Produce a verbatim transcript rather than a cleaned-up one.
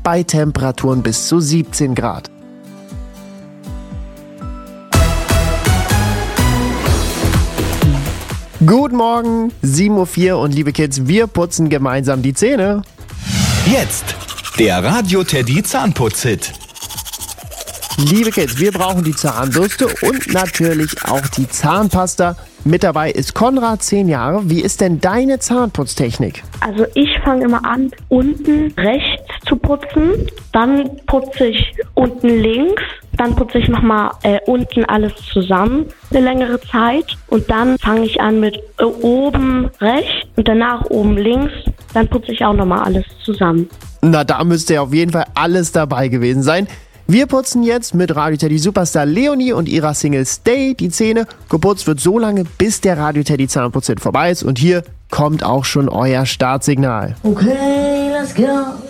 bei Temperaturen bis zu siebzehn Grad. Guten Morgen, sieben Uhr vier und liebe Kids, wir putzen gemeinsam die Zähne. Jetzt der Radio Teddy Zahnputz-Hit. Liebe Kids, wir brauchen die Zahnbürste und natürlich auch die Zahnpasta. Mit dabei ist Konrad, zehn Jahre. Wie ist denn deine Zahnputztechnik? Also ich fange immer an, unten rechts zu putzen. Dann putze ich unten links. Dann putze ich nochmal äh, unten alles zusammen eine längere Zeit. Und dann fange ich an mit äh, oben rechts und danach oben links. Dann putze ich auch nochmal alles zusammen. Na, da müsste ja auf jeden Fall alles dabei gewesen sein. Wir putzen jetzt mit Radio Teddy Superstar Leonie und ihrer Single Stay die Zähne. Geputzt wird so lange, bis der Radio Teddy Zahnputz-Hit vorbei ist. Und hier kommt auch schon euer Startsignal. Okay, let's go.